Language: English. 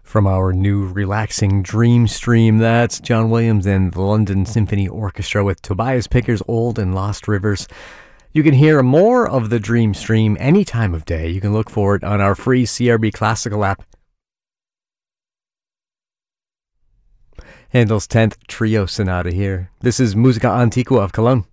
From our new relaxing dream stream, that's John Williams and the London Symphony Orchestra with Tobias Picker's Old and Lost Rivers. You can hear more of the dream stream any time of day. You can look for it on our free CRB Classical app. Handel's 10th Trio Sonata here. This is Musica Antiqua of Cologne.